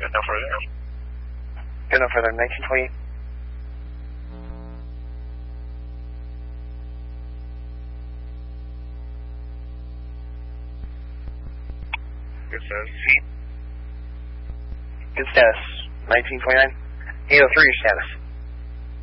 Good, no further. Good, no further. 1928. Good status. Good status. 1929. 803, your status.